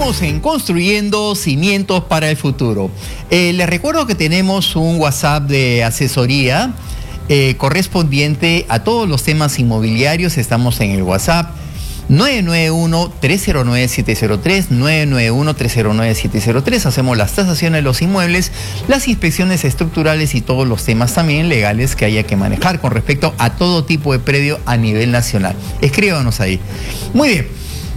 Seguimos en Construyendo Cimientos para el Futuro. Les recuerdo que tenemos un WhatsApp de asesoría correspondiente a todos los temas inmobiliarios. Estamos en el WhatsApp 991-309-703, 991-309-703. Hacemos las tasaciones de los inmuebles, las inspecciones estructurales y todos los temas también legales que haya que manejar con respecto a todo tipo de predio a nivel nacional. Escríbanos ahí. Muy bien.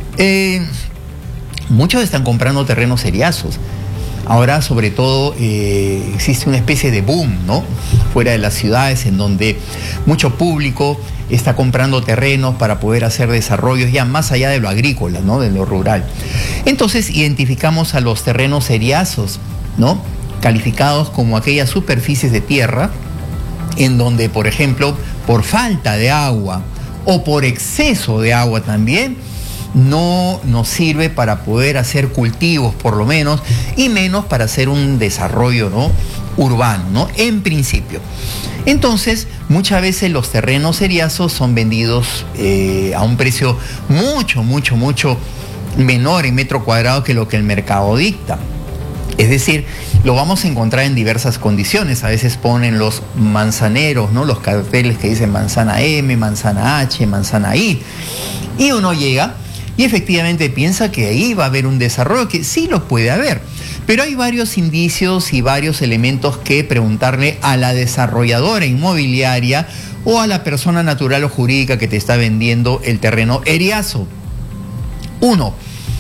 Muchos están comprando terrenos seriazos. Ahora, sobre todo, existe una especie de boom, ¿no? Fuera de las ciudades, en donde mucho público está comprando terrenos para poder hacer desarrollos ya más allá de lo agrícola, ¿no? De lo rural. Entonces, identificamos a los terrenos seriazos, ¿no? Calificados como aquellas superficies de tierra en donde, por ejemplo, por falta de agua o por exceso de agua también, no nos sirve para poder hacer cultivos, por lo menos, y menos para hacer un desarrollo, ¿no? Urbano, ¿no? En principio. Entonces, muchas veces los terrenos seriazos son vendidos a un precio mucho menor en metro cuadrado que lo que el mercado dicta. Es decir, lo vamos a encontrar en diversas condiciones. A veces ponen los manzaneros, ¿no? Los carteles que dicen manzana M, manzana H, manzana I. Y uno llega y efectivamente piensa que ahí va a haber un desarrollo, que sí lo puede haber. Pero hay varios indicios y varios elementos que preguntarle a la desarrolladora inmobiliaria o a la persona natural o jurídica que te está vendiendo el terreno eriazo. Uno,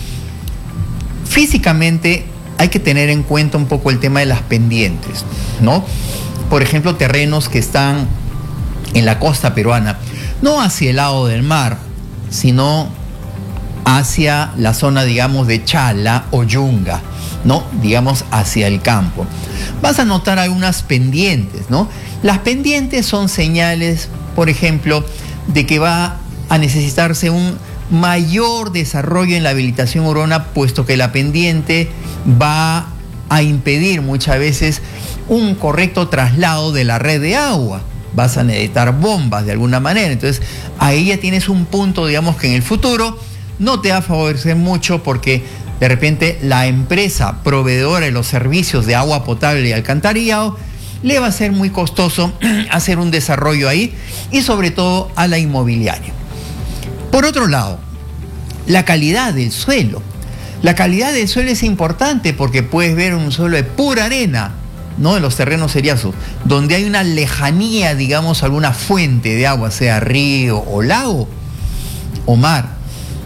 físicamente hay que tener en cuenta un poco el tema de las pendientes, ¿no? Por ejemplo, terrenos que están en la costa peruana, no hacia el lado del mar, sino hacia la zona, digamos, de Chala o Yunga, ¿no? Digamos, hacia el campo. Vas a notar algunas pendientes, ¿no? Las pendientes son señales, por ejemplo, de que va a necesitarse un mayor desarrollo en la habilitación urbana, puesto que la pendiente va a impedir muchas veces un correcto traslado de la red de agua. Vas a necesitar bombas de alguna manera. Entonces, ahí ya tienes un punto, digamos, que en el futuro no te va a favorecer mucho, porque de repente la empresa proveedora de los servicios de agua potable y alcantarillado le va a ser muy costoso hacer un desarrollo ahí, y sobre todo a la inmobiliaria. Por otro lado, la calidad del suelo. La calidad del suelo es importante porque puedes ver un suelo de pura arena, ¿no? En los terrenos seriazos, donde hay una lejanía, digamos, a alguna fuente de agua, sea río o lago o mar.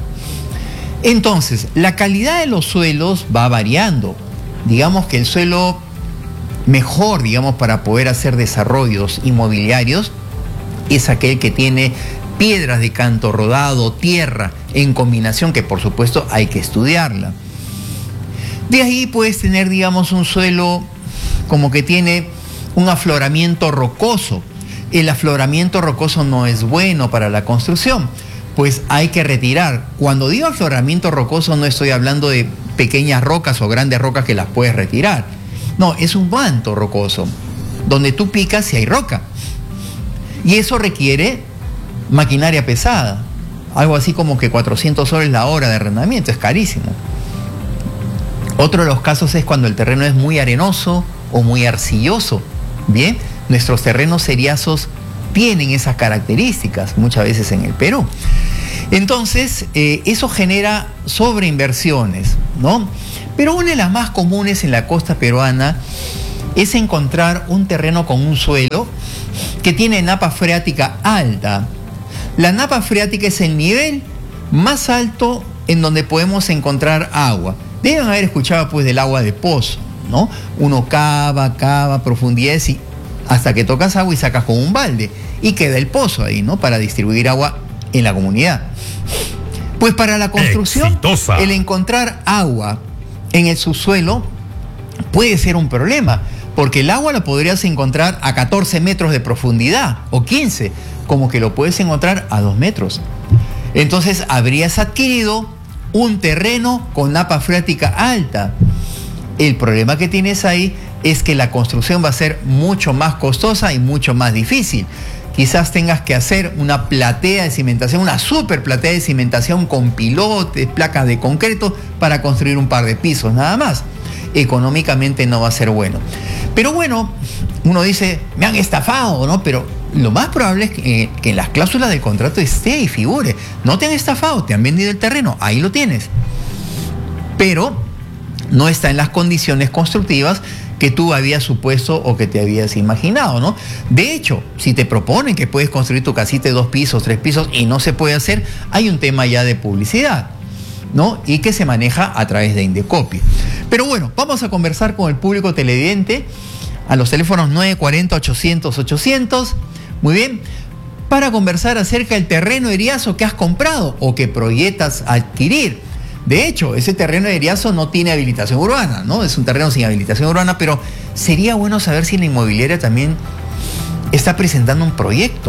Entonces, la calidad de los suelos va variando. Digamos que el suelo mejor, digamos, para poder hacer desarrollos inmobiliarios es aquel que tiene piedras de canto rodado, tierra en combinación, que por supuesto hay que estudiarla. De ahí puedes tener, digamos, un suelo como que tiene un afloramiento rocoso. El afloramiento rocoso no es bueno para la construcción, pues hay que retirar. Cuando digo afloramiento rocoso, no estoy hablando de pequeñas rocas o grandes rocas que las puedes retirar. No, es un manto rocoso, donde tú picas y hay roca. Y eso requiere maquinaria pesada, algo así como que 400 soles la hora de arrendamiento, es carísimo. Otro de los casos es cuando el terreno es muy arenoso o muy arcilloso. Bien, nuestros terrenos seriazos tienen esas características muchas veces en el Perú. Entonces, eso genera sobreinversiones, ¿no? Pero una de las más comunes en la costa peruana es encontrar un terreno con un suelo que tiene napa freática alta. La napa freática es el nivel más alto en donde podemos encontrar agua. Deben haber escuchado pues del agua de pozo, ¿no? Uno cava profundidades y hasta que tocas agua y sacas con un balde y queda el pozo ahí, ¿no? Para distribuir agua en la comunidad. Pues para la construcción, exitosa, el encontrar agua en el subsuelo puede ser un problema, porque el agua la podrías encontrar a 14 metros de profundidad o 15, como que lo puedes encontrar a 2 metros. Entonces habrías adquirido un terreno con napa freática alta. El problema que tienes ahí es que la construcción va a ser mucho más costosa y mucho más difícil. quizás tengas que hacer una platea de cimentación, una super platea de cimentación con pilotes, placas de concreto para construir un par de pisos, nada más. Económicamente no va a ser bueno. Pero bueno, uno dice, me han estafado, ¿no? Pero lo más probable es que en las cláusulas del contrato esté y figure. No te han estafado, te han vendido el terreno, ahí lo tienes. Pero no está en las condiciones constructivas que tú habías supuesto o que te habías imaginado, ¿no? De hecho, si te proponen que puedes construir tu casita de 2 pisos, 3 pisos y no se puede hacer, hay un tema ya de publicidad, ¿no? Y que se maneja a través de Indecopi. Pero bueno, vamos a conversar con el público televidente a los teléfonos 940-800-800, muy bien, para conversar acerca del terreno Eriazo que has comprado o que proyectas adquirir. De hecho, ese terreno de Eriazo no tiene habilitación urbana, ¿no? Es un terreno sin habilitación urbana, pero sería bueno saber si la inmobiliaria también está presentando un proyecto.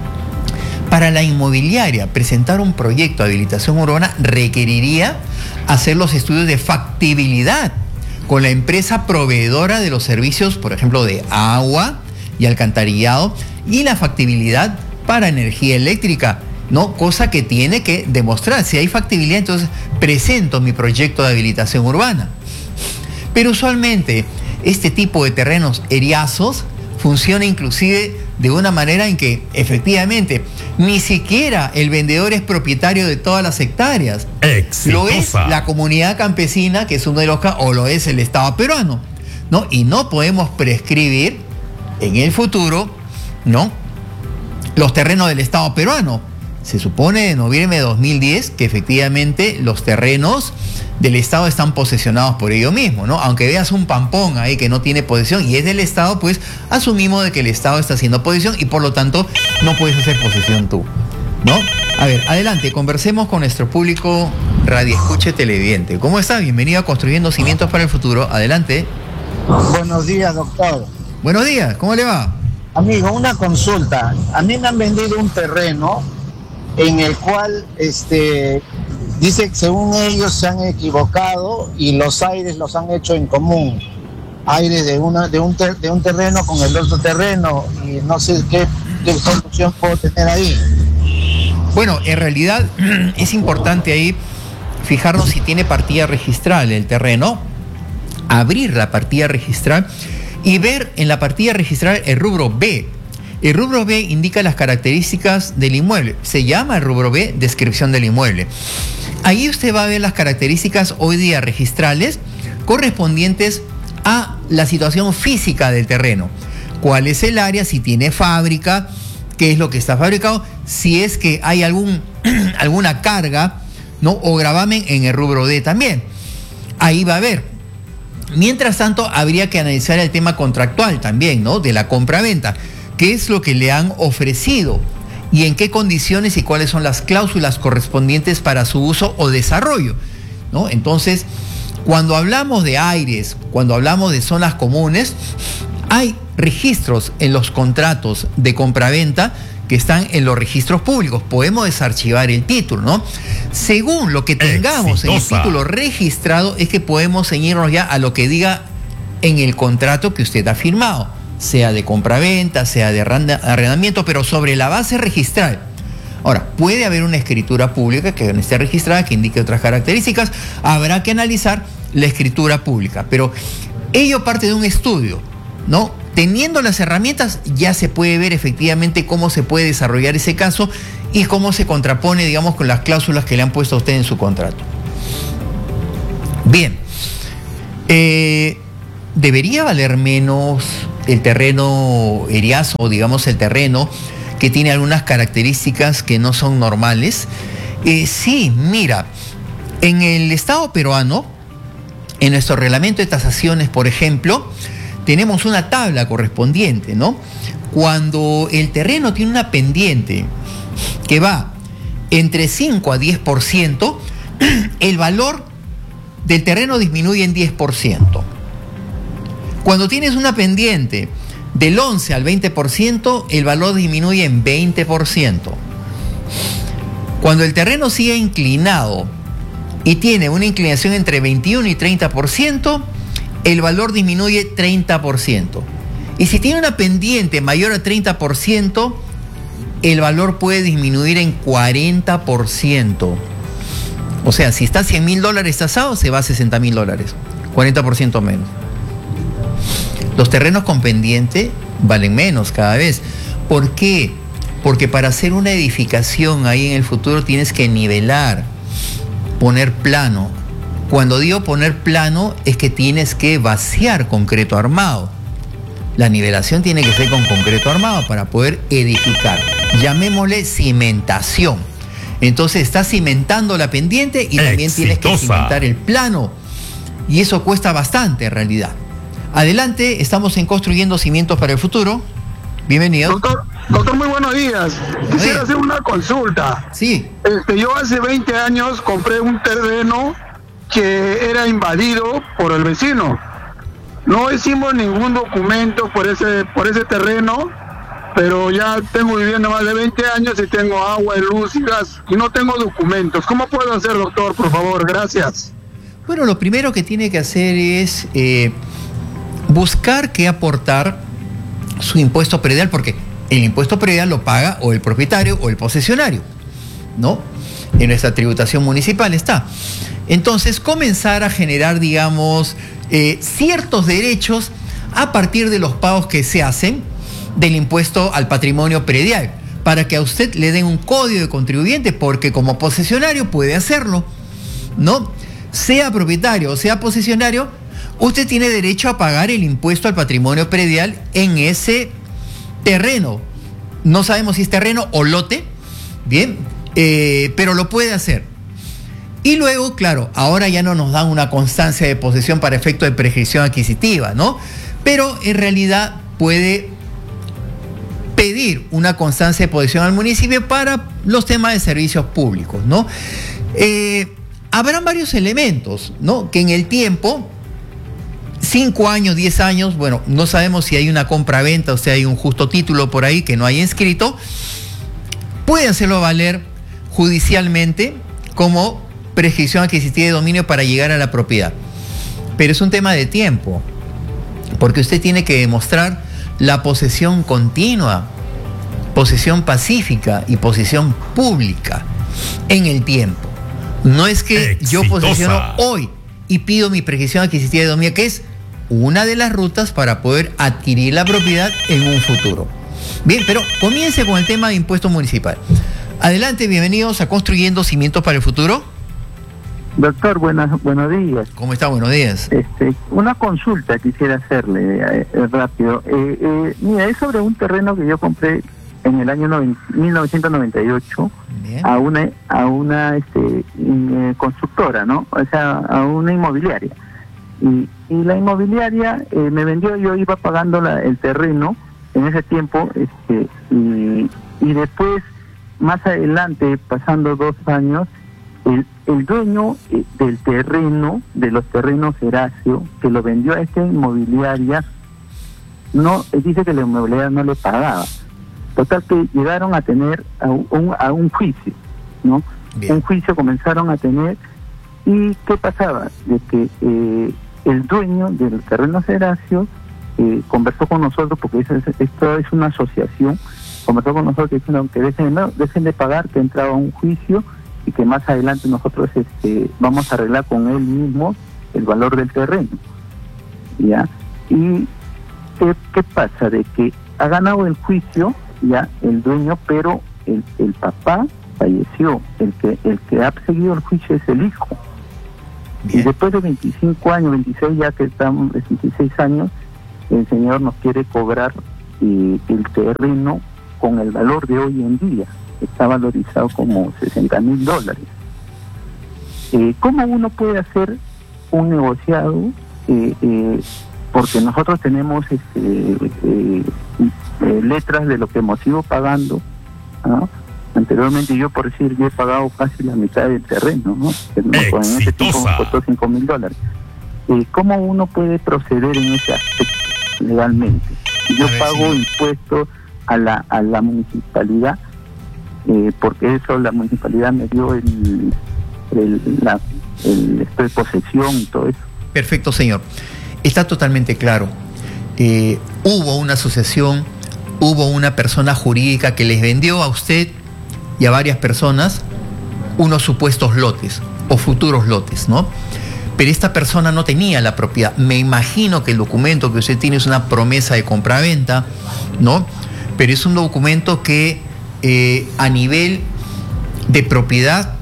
Para la inmobiliaria, presentar un proyecto de habilitación urbana requeriría hacer los estudios de factibilidad con la empresa proveedora de los servicios, por ejemplo, de agua y alcantarillado, y la factibilidad para energía eléctrica, ¿no? Cosa que tiene que demostrar. Si hay factibilidad, entonces presento mi proyecto de habilitación urbana. Pero usualmente este tipo de terrenos eriazos funciona inclusive de una manera en que efectivamente ni siquiera el vendedor es propietario de todas las hectáreas. Exitosa. Lo es la comunidad campesina, que es uno de los casos, o lo es el Estado peruano, ¿no? Y no podemos prescribir en el futuro, ¿no?, los terrenos del Estado peruano. Se supone en noviembre de 2010 que efectivamente los terrenos del Estado están posesionados por ellos mismos, ¿no? Aunque veas un pampón ahí que no tiene posesión y es del Estado, pues asumimos de que el Estado está haciendo posesión y por lo tanto no puedes hacer posesión tú, ¿no? A ver, adelante, conversemos con nuestro público radioescuche televidente. ¿Cómo está? Bienvenido a Construyendo Cimientos para el Futuro. Adelante. Buenos días, doctor. Buenos días, ¿cómo le va? Amigo, una consulta. A mí me han vendido un terreno en el cual dice que según ellos se han equivocado y los aires los han hecho en común. Aires de un terreno con el otro terreno y no sé qué solución puedo tener ahí. Bueno, en realidad es importante ahí fijarnos si tiene partida registral el terreno, abrir la partida registral y ver en la partida registral el rubro B. El rubro B indica las características del inmueble. Se llama el rubro B descripción del inmueble. Ahí usted va a ver las características hoy día registrales correspondientes a la situación física del terreno. ¿Cuál es el área? Si tiene fábrica, qué es lo que está fabricado, si es que hay alguna carga, ¿no?, o gravamen en el rubro D también. Ahí va a ver. Mientras tanto, habría que analizar el tema contractual también, ¿no?, de la compra-venta. ¿Qué es lo que le han ofrecido? ¿Y en qué condiciones y cuáles son las cláusulas correspondientes para su uso o desarrollo, ¿no? Entonces, cuando hablamos de aires, cuando hablamos de zonas comunes, hay registros en los contratos de compraventa que están en los registros públicos. Podemos desarchivar el título, ¿no? Según lo que tengamos en el título registrado, es que podemos ceñirnos ya a lo que diga en el contrato que usted ha firmado, sea de compraventa, sea de arrendamiento, pero sobre la base registral. Ahora, puede haber una escritura pública que esté registrada, que indique otras características. Habrá que analizar la escritura pública, pero ello parte de un estudio, ¿no? Teniendo las herramientas, ya se puede ver efectivamente cómo se puede desarrollar ese caso y cómo se contrapone, digamos, con las cláusulas que le han puesto a usted en su contrato. Bien. ¿Debería valer menos el terreno eriazo, o digamos el terreno que tiene algunas características que no son normales? Sí, mira, en el Estado peruano, en nuestro reglamento de tasaciones, por ejemplo, tenemos una tabla correspondiente, ¿no? Cuando el terreno tiene una pendiente que va entre 5 a 10%, el valor del terreno disminuye en 10%. Cuando tienes una pendiente del 11 al 20%, el valor disminuye en 20%. Cuando el terreno sigue inclinado y tiene una inclinación entre 21 y 30%, el valor disminuye 30%. Y si tiene una pendiente mayor a 30%, el valor puede disminuir en 40%. O sea, si está a $100.000 tasado, se va a $60.000, 40% menos. Los terrenos con pendiente valen menos cada vez. ¿Por qué? Porque para hacer una edificación ahí en el futuro tienes que nivelar, poner plano. Cuando digo poner plano es que tienes que vaciar concreto armado. La nivelación tiene que ser con concreto armado para poder edificar. Llamémosle cimentación. Entonces estás cimentando la pendiente y también tienes que cimentar el plano. Y eso cuesta bastante en realidad. Adelante, estamos en Construyendo Cimientos para el Futuro. Bienvenido. Doctor, muy buenos días. Quisiera hacer una consulta. Sí. Yo hace 20 años compré un terreno que era invadido por el vecino. No hicimos ningún documento por ese terreno, pero ya tengo viviendo más de 20 años y tengo agua, luz y gas y no tengo documentos. ¿Cómo puedo hacer, doctor? Por favor, gracias. Bueno, lo primero que tiene que hacer es buscar qué aportar su impuesto predial, porque el impuesto predial lo paga o el propietario o el posesionario, ¿no? En nuestra tributación municipal está. Entonces, comenzar a generar, digamos, ciertos derechos a partir de los pagos que se hacen del impuesto al patrimonio predial, para que a usted le den un código de contribuyente, porque como posesionario puede hacerlo, ¿no? Sea propietario o sea posesionario, usted tiene derecho a pagar el impuesto al patrimonio predial en ese terreno. No sabemos si es terreno o lote, bien, pero lo puede hacer. Y luego, claro, ahora ya no nos dan una constancia de posesión para efecto de prescripción adquisitiva, ¿no? Pero en realidad puede pedir una constancia de posesión al municipio para los temas de servicios públicos, ¿no? Habrán varios elementos, ¿no? Que en el tiempo, 5 años, 10 años, bueno, no sabemos si hay una compra-venta o si hay un justo título por ahí que no hay inscrito, puede hacerlo valer judicialmente como prescripción adquisitiva de dominio para llegar a la propiedad. Pero es un tema de tiempo, porque usted tiene que demostrar la posesión continua, posesión pacífica y posesión pública en el tiempo. No es que yo posesiono hoy y pido mi prescripción adquisitiva de dominio, que es una de las rutas para poder adquirir la propiedad en un futuro. Bien, pero comience con el tema de impuesto municipal. Adelante, bienvenidos a Construyendo Cimientos para el Futuro. Doctor, buenos días. ¿Cómo está? Buenos días. Una consulta quisiera hacerle rápido. Mira, es sobre un terreno que yo compré en el año 1998 a una constructora, ¿no? O sea, a una inmobiliaria. Y la inmobiliaria me vendió, yo iba pagando el terreno en ese tiempo, y después, más adelante, pasando 2 años, el dueño del terreno, de los terrenos Eracio, que lo vendió a esta inmobiliaria, no dice que la inmobiliaria no le pagaba. Total que llegaron a tener a un juicio, ¿no? Bien. Un juicio comenzaron a tener. ¿Y qué pasaba? De que el dueño del terreno Eracio conversó con nosotros, porque esto es una asociación, conversó con nosotros y dijeron que dejen de pagar, que entraba a un juicio y que más adelante nosotros vamos a arreglar con él mismo el valor del terreno, ¿ya? Y ¿qué pasa? De que ha ganado el juicio ya el dueño, pero el papá falleció. El que ha seguido el juicio es el hijo. Bien. Y después de 25 años, 26 ya que estamos, 26 años, el señor nos quiere cobrar el terreno con el valor de hoy en día. Está valorizado como $60.000. ¿Cómo uno puede hacer un negociado? Porque nosotros tenemos letras de lo que hemos ido pagando, ¿no? Anteriormente, yo por decir, yo he pagado casi la mitad del terreno, ¿no? En ese tiempo me costó $5.000. ¿Cómo uno puede proceder en ese aspecto legalmente? Yo pago impuestos a la municipalidad, porque eso la municipalidad me dio el de posesión y todo eso. Perfecto, señor. Está totalmente claro. Hubo una asociación, hubo una persona jurídica que les vendió a usted y a varias personas unos supuestos lotes o futuros lotes, ¿no? Pero esta persona no tenía la propiedad. Me imagino que el documento que usted tiene es una promesa de compraventa, ¿no? Pero es un documento que a nivel de propiedad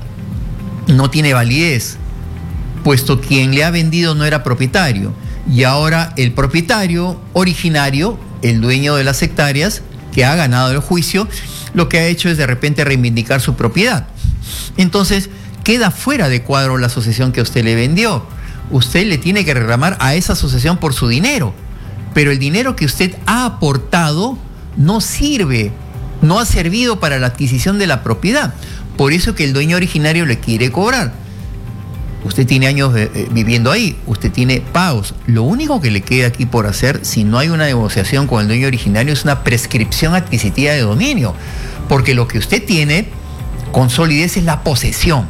no tiene validez, puesto quien le ha vendido no era propietario. Y ahora el propietario originario, el dueño de las hectáreas, que ha ganado el juicio, lo que ha hecho es de repente reivindicar su propiedad. Entonces, queda fuera de cuadro la asociación que a usted le vendió. Usted le tiene que reclamar a esa asociación por su dinero, pero el dinero que usted ha aportado no sirve, no ha servido para la adquisición de la propiedad. Por eso que el dueño originario le quiere cobrar. Usted tiene años viviendo ahí, usted tiene pagos. Lo único que le queda aquí por hacer, si no hay una negociación con el dueño originario, es una prescripción adquisitiva de dominio, porque lo que usted tiene con solidez es la posesión.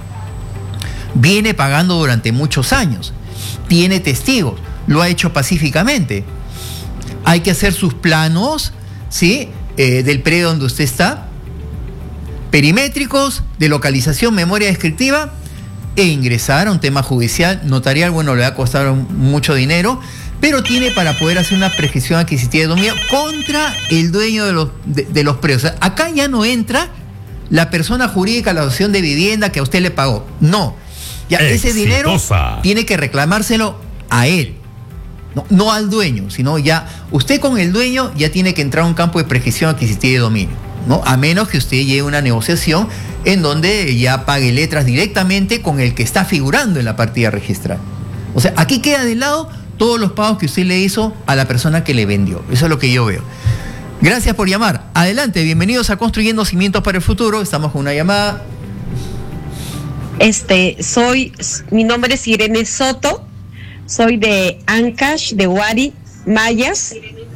Viene pagando durante muchos años, tiene testigos, lo ha hecho pacíficamente. Hay que hacer sus planos, ¿sí?, del predio donde usted está, perimétricos, de localización, memoria descriptiva, e ingresar a un tema judicial, notarial. Bueno, le va a costar mucho dinero, pero tiene para poder hacer una prescripción adquisitiva de dominio contra el dueño de los predios. O sea, acá ya no entra la persona jurídica, la asociación de vivienda que a usted le pagó. No. Ya ese dinero tiene que reclamárselo a él. No al dueño, sino ya usted con el dueño ya tiene que entrar a un campo de prescripción adquisitiva de dominio, ¿no? A menos que usted llegue a una negociación en donde ya pague letras directamente con el que está figurando en la partida registral. O sea, aquí queda de lado todos los pagos que usted le hizo a la persona que le vendió. Eso es lo que yo veo. Gracias por llamar. Adelante, bienvenidos a Construyendo Cimientos para el Futuro. Estamos con una llamada. Mi nombre es Irene Soto, soy de Ancash, de Huari, Mayas,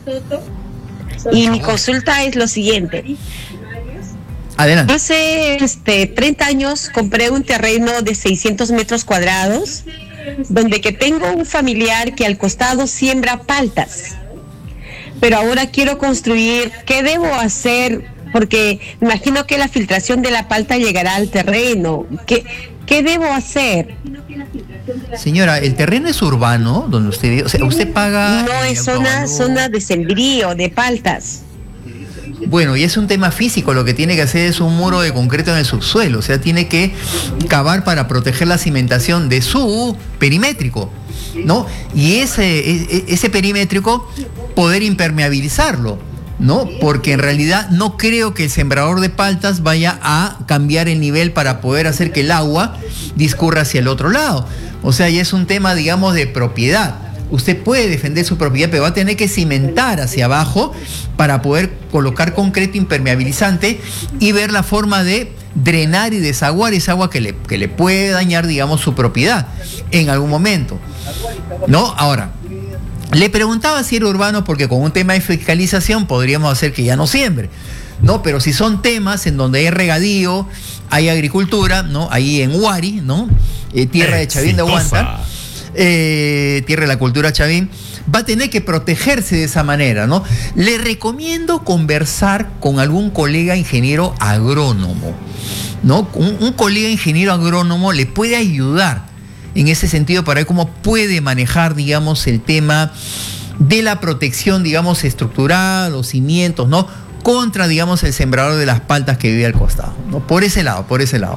y mi consulta es lo siguiente. Adelante. Hace 30 años compré un terreno de 600 metros cuadrados, donde que tengo un familiar que al costado siembra paltas, pero ahora quiero construir. ¿Qué debo hacer? Porque imagino que la filtración de la palta llegará al terreno. ¿Qué debo hacer? Señora, ¿el terreno es urbano donde usted vive? O sea, usted paga... No, es zona de sembrío, de paltas. Bueno, y es un tema físico. Lo que tiene que hacer es un muro de concreto en el subsuelo. O sea, tiene que cavar para proteger la cimentación de su perimétrico, ¿no? Y ese perimétrico poder impermeabilizarlo, ¿no? Porque en realidad no creo que el sembrador de paltas vaya a cambiar el nivel para poder hacer que el agua discurra hacia el otro lado. O sea, ya es un tema, digamos, de propiedad. Usted puede defender su propiedad, pero va a tener que cimentar hacia abajo para poder colocar concreto impermeabilizante y ver la forma de drenar y desaguar esa agua que le puede dañar, digamos, su propiedad en algún momento, ¿no? Ahora, le preguntaba si era urbano porque con un tema de fiscalización podríamos hacer que ya no siembre, ¿no? Pero si son temas en donde hay regadío, hay agricultura, ¿no? Ahí en Huari, ¿no? Tierra de Chavín de Huanta, tierra de la cultura Chavín, va a tener que protegerse de esa manera, ¿no? Le recomiendo conversar con algún colega ingeniero agrónomo, ¿no? Un colega ingeniero agrónomo le puede ayudar en ese sentido para ver cómo puede manejar, digamos, el tema de la protección, digamos, estructural, los cimientos, ¿no? Contra, digamos, el sembrador de las paltas que vive al costado, ¿no? Por ese lado.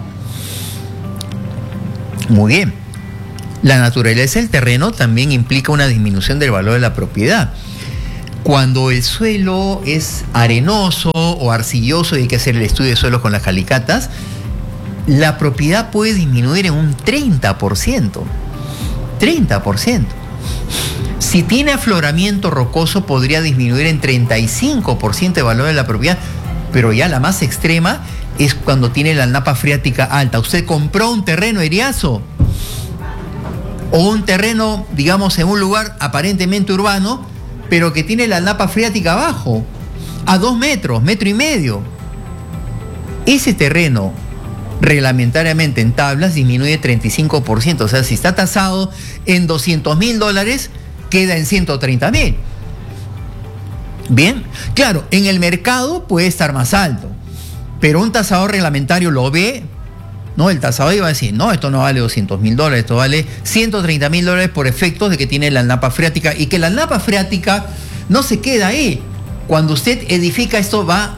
Muy bien. La naturaleza del terreno también implica una disminución del valor de la propiedad. Cuando el suelo es arenoso o arcilloso y hay que hacer el estudio de suelo con las calicatas, la propiedad puede disminuir en un 30%. 30%. Si tiene afloramiento rocoso, podría disminuir en 35% el valor de la propiedad, pero ya la más extrema es cuando tiene la napa freática alta. Usted compró un terreno eriazo o un terreno, digamos, en un lugar aparentemente urbano, pero que tiene la napa freática abajo, a 2 metros, 1,5 metros. Ese terreno, reglamentariamente en tablas, disminuye 35%. O sea, si está tasado en $200,000, queda en 130,000. Bien, claro, en el mercado puede estar más alto, pero un tasador reglamentario lo ve, ¿no? El tasador iba a decir, no, esto no vale $200.000, esto vale $130.000 por efectos de que tiene la napa freática, y que la napa freática no se queda ahí. Cuando usted edifica, esto va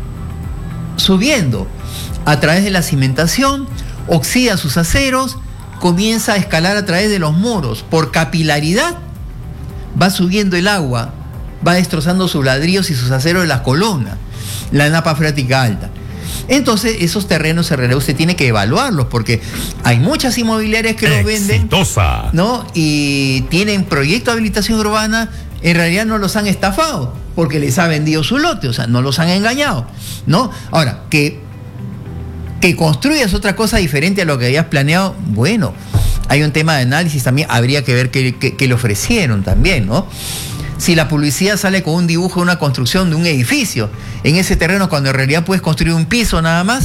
subiendo a través de la cimentación, oxida sus aceros, comienza a escalar a través de los muros. Por capilaridad va subiendo el agua, va destrozando sus ladrillos y sus aceros de las columnas, la napa freática alta. Entonces esos terrenos en realidad usted tiene que evaluarlos, porque hay muchas inmobiliarias que los venden, ¿no? Y tienen proyecto de habilitación urbana, en realidad no los han estafado, porque les ha vendido su lote, o sea, no los han engañado, ¿no? Ahora, que construyas otra cosa diferente a lo que habías planeado, bueno, hay un tema de análisis también, habría que ver qué le ofrecieron también, ¿no? Si la publicidad sale con un dibujo de una construcción de un edificio en ese terreno, cuando en realidad puedes construir un piso nada más,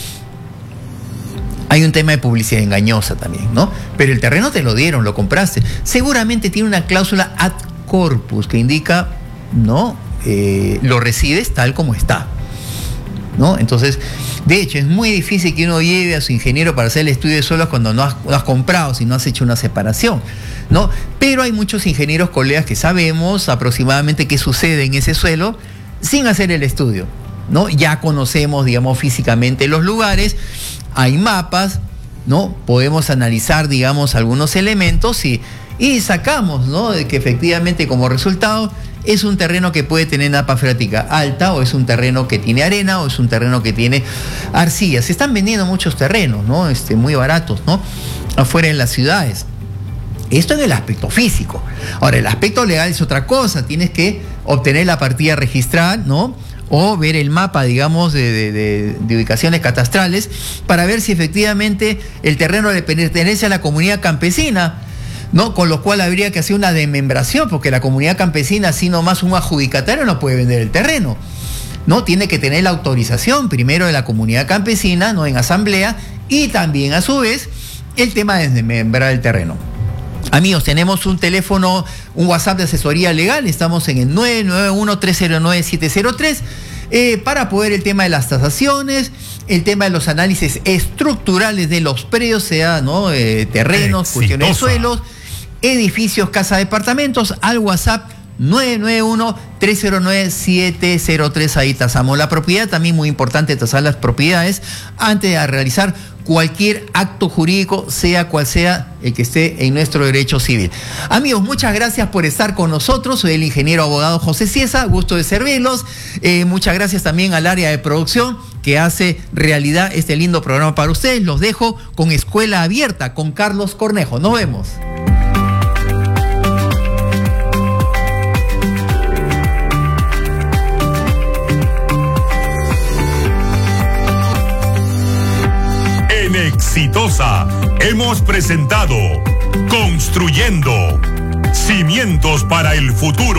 hay un tema de publicidad engañosa también, ¿no? Pero el terreno te lo dieron, lo compraste. Seguramente tiene una cláusula ad corpus que indica, ¿no? Lo recibes tal como está, ¿no? Entonces, de hecho, es muy difícil que uno lleve a su ingeniero para hacer el estudio de suelos cuando no has comprado, si no has hecho una separación, ¿no? Pero hay muchos ingenieros, colegas, que sabemos aproximadamente qué sucede en ese suelo sin hacer el estudio, ¿no? Ya conocemos, digamos, físicamente los lugares, hay mapas, ¿no? Podemos analizar, digamos, algunos elementos y sacamos, ¿no? De que efectivamente, como resultado, es un terreno que puede tener napa freática alta, o es un terreno que tiene arena, o es un terreno que tiene arcilla. Se están vendiendo muchos terrenos, ¿no? Muy baratos, ¿no? Afuera en las ciudades. Esto en el aspecto físico. Ahora, el aspecto legal es otra cosa. Tienes que obtener la partida registral, ¿no? O ver el mapa, digamos, de ubicaciones catastrales, para ver si efectivamente el terreno le pertenece a la comunidad campesina, ¿no? Con lo cual habría que hacer una desmembración, porque la comunidad campesina, así nomás un adjudicatario, no puede vender el terreno, ¿no? Tiene que tener la autorización primero de la comunidad campesina, ¿no? En asamblea, y también a su vez el tema de desmembrar el terreno. Amigos, tenemos un teléfono, un WhatsApp de asesoría legal, estamos en el 991-309-703, para poder el tema de las tasaciones, el tema de los análisis estructurales de los predios, sea, ¿no? Terrenos, cuestiones de suelos, edificios, casa, departamentos, al WhatsApp 991-309-703. Ahí tasamos la propiedad. También muy importante tasar las propiedades antes de realizar cualquier acto jurídico, sea cual sea el que esté en nuestro derecho civil. Amigos, muchas gracias por estar con nosotros. Soy el ingeniero abogado José Cieza, gusto de servirlos. Muchas gracias también al área de producción que hace realidad este lindo programa para ustedes. Los dejo con Escuela Abierta con Carlos Cornejo. Nos vemos. Exitosa, hemos presentado Construyendo Cimientos para el Futuro.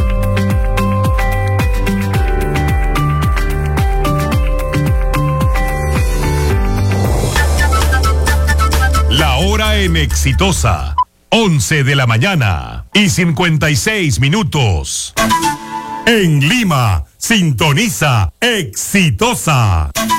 La hora en Exitosa, 11 de la mañana y 56 minutos. En Lima, sintoniza Exitosa.